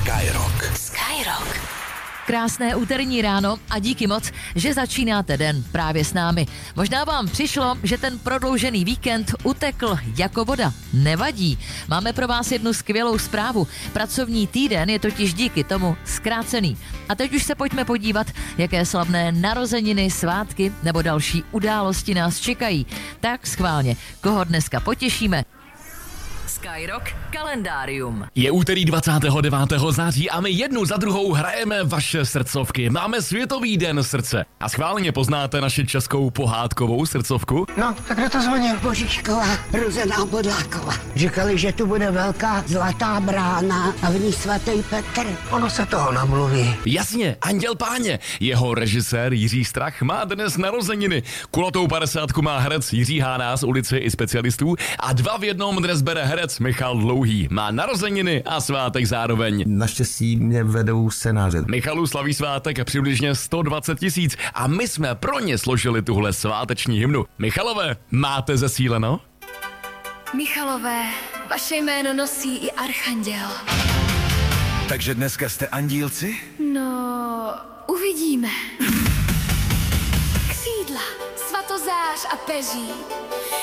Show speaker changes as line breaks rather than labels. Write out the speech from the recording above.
Skyrock.
Krásné úterní ráno a díky moc, že začínáte den právě s námi. Možná vám přišlo, že ten prodloužený víkend utekl jako voda. Nevadí. Máme pro vás jednu skvělou zprávu. Pracovní týden je totiž díky tomu zkrácený. A teď už se pojďme podívat, jaké slavné narozeniny, svátky nebo další události nás čekají. Tak schválně, koho dneska potěšíme? Skyrock kalendárium.
Je úterý 29. září a my jednu za druhou hrajeme vaše srdcovky. Máme Světový den srdce. A schválně poznáte naši českou pohádkovou srdcovku?
No, tak kdo to zvonil?
Božičková, Ruzená Bodláková. Říkali, že tu bude velká zlatá brána a v ní svatý Petr.
Ono se toho namluví.
Jasně, Anděl Páně. Jeho režisér Jiří Strach má dnes narozeniny. Kulatou 50 má herec Jiří Hána z Ulice i specialistů a 2 v jednom dnes bere herec Michal Dlouhý. Má narozeniny a svátek zároveň.
Naštěstí mě vedou scénáře.
Michalu slaví svátek přibližně 120 000 a my jsme pro ně složili tuhle sváteční hymnu. Michalové, máte zesíleno?
Michalové, vaše jméno nosí i archanděl.
Takže dneska jste andílci?
No, uvidíme. Křídla, svatozář a peří.